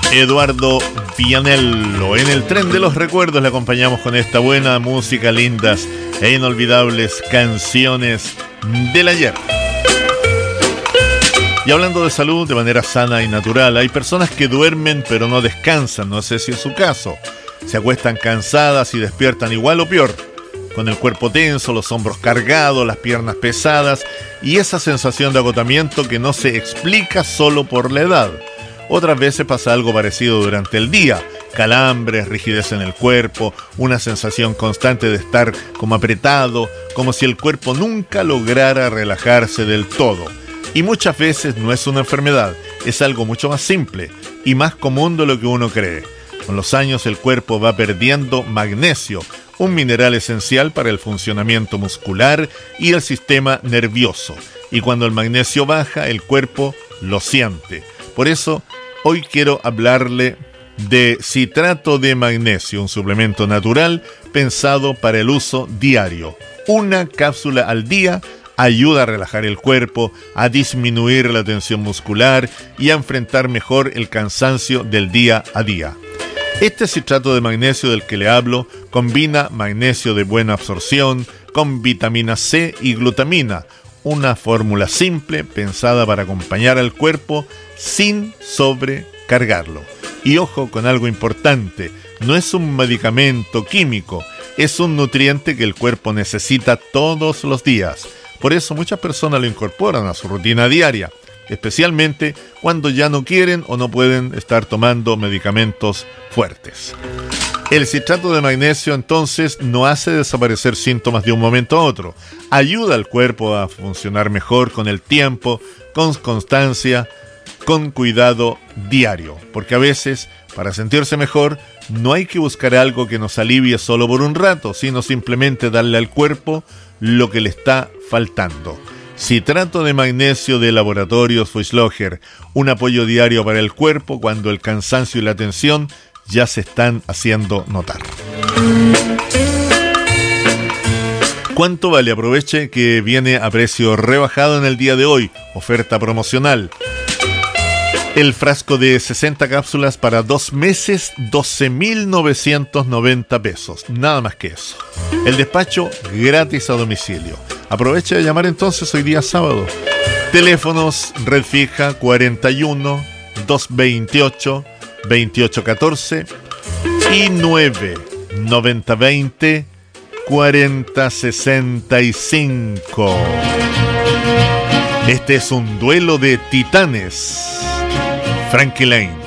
Eduardo Vianello. En el tren de los recuerdos le acompañamos con esta buena música, lindas e inolvidables canciones del ayer. Y hablando de salud de manera sana y natural, hay personas que duermen pero no descansan, no sé si es su caso. Se acuestan cansadas y despiertan igual o peor, con el cuerpo tenso, los hombros cargados, las piernas pesadas y esa sensación de agotamiento que no se explica solo por la edad. Otras veces pasa algo parecido durante el día: calambres, rigidez en el cuerpo, una sensación constante de estar como apretado, como si el cuerpo nunca lograra relajarse del todo. Y muchas veces no es una enfermedad, es algo mucho más simple y más común de lo que uno cree. Con los años el cuerpo va perdiendo magnesio, un mineral esencial para el funcionamiento muscular y el sistema nervioso. Y cuando el magnesio baja, el cuerpo lo siente. Por eso, hoy quiero hablarle de citrato de magnesio, un suplemento natural pensado para el uso diario. Una cápsula al día ayuda a relajar el cuerpo, a disminuir la tensión muscular y a enfrentar mejor el cansancio del día a día. Este citrato de magnesio del que le hablo combina magnesio de buena absorción con vitamina C y glutamina, una fórmula simple pensada para acompañar al cuerpo sin sobrecargarlo. Y ojo con algo importante, no es un medicamento químico, es un nutriente que el cuerpo necesita todos los días. Por eso muchas personas lo incorporan a su rutina diaria, especialmente cuando ya no quieren o no pueden estar tomando medicamentos fuertes. El citrato de magnesio entonces no hace desaparecer síntomas de un momento a otro. Ayuda al cuerpo a funcionar mejor con el tiempo, con constancia, con cuidado diario. Porque a veces, para sentirse mejor, no hay que buscar algo que nos alivie solo por un rato, sino simplemente darle al cuerpo lo que le está faltando. Citrato de magnesio de Laboratorios Fuchsloger, un apoyo diario para el cuerpo cuando el cansancio y la tensión ya se están haciendo notar. ¿Cuánto vale? Aproveche que viene a precio rebajado en el día de hoy, oferta promocional. El frasco de 60 cápsulas para 2 meses, 12.990 pesos. Nada más que eso. El despacho gratis a domicilio. Aproveche de llamar entonces hoy día sábado. Teléfonos: red fija 41 228 2814 y 9 9020 4065. Este es un duelo de titanes. Frankie Lane.